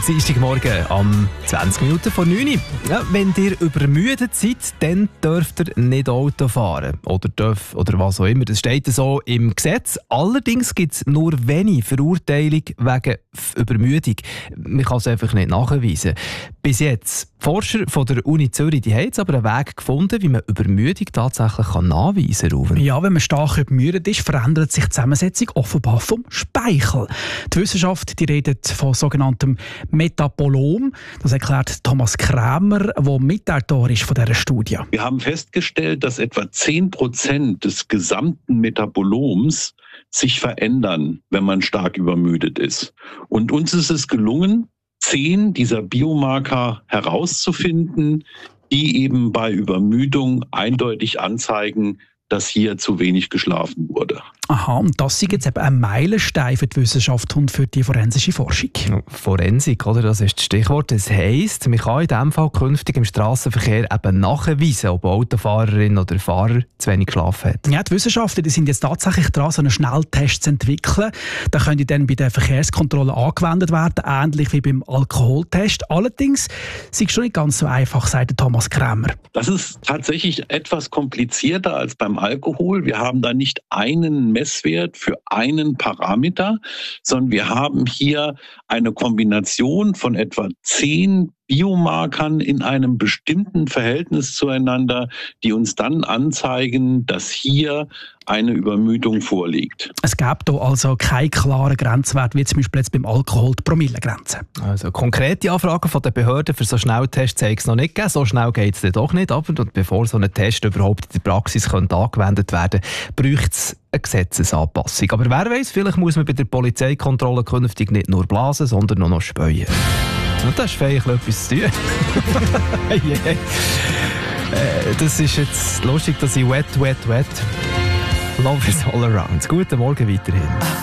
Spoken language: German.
Dienstagmorgen am 20 Minuten vor 9 Uhr. Ja, wenn ihr übermüdet seid, dann dürft ihr nicht Auto fahren. Oder was auch immer. Das steht so im Gesetz. Allerdings gibt es nur wenig Verurteilung wegen Übermüdung. Man kann es einfach nicht nachweisen. Bis jetzt. Die Forscher von der Uni Zürich die haben jetzt aber einen Weg gefunden, wie man Übermüdung tatsächlich nachweisen kann. Ja, wenn man stark übermüdet ist, verändert sich die Zusammensetzung offenbar vom Speichel. Die Wissenschaft die redet von sogenanntem Metabolom. Das erklärt Thomas Krämer, der Mitautor ist von dieser Studie. Wir haben festgestellt, dass etwa 10% des gesamten Metaboloms sich verändern, wenn man stark übermüdet ist. Und uns ist es gelungen, 10 dieser Biomarker herauszufinden, die eben bei Übermüdung eindeutig anzeigen, dass hier zu wenig geschlafen wurde. Aha, und das ist jetzt eben ein Meilenstein für die Wissenschaft und für die forensische Forschung. Forensik, oder? Das ist das Stichwort. Das heisst, man kann in diesem Fall künftig im Strassenverkehr eben nachweisen, ob eine Autofahrerin oder Fahrer zu wenig geschlafen hat. Ja, die Wissenschaftler die sind jetzt tatsächlich dran, so einen Schnelltest zu entwickeln. Der könnte dann bei der Verkehrskontrolle angewendet werden, ähnlich wie beim Alkoholtest. Allerdings ist es schon nicht ganz so einfach, sagt Thomas Krämer. Das ist tatsächlich etwas komplizierter als beim Alkohol. Wir haben da nicht einen Messwert für einen Parameter, sondern wir haben hier eine Kombination von etwa 10 Biomarkern in einem bestimmten Verhältnis zueinander, die uns dann anzeigen, dass hier eine Übermüdung vorliegt. Es gibt hier also keinen klaren Grenzwert, wie zum Beispiel jetzt beim Alkohol die Promillegrenze. Also konkrete Anfragen von den Behörden für so Schnelltests zeigt es noch nicht gegeben. So schnell geht es dann doch nicht. Aber und bevor so ein Test überhaupt in der Praxis angewendet werden könnte, braucht es eine Gesetzesanpassung. Aber wer weiß, vielleicht muss man bei der Polizeikontrolle künftig nicht nur blasen, sondern noch spähen. Und das ist vielleicht etwas zu tun. Das ist jetzt lustig, dass ich wet. Love is all around. Guten Morgen weiterhin.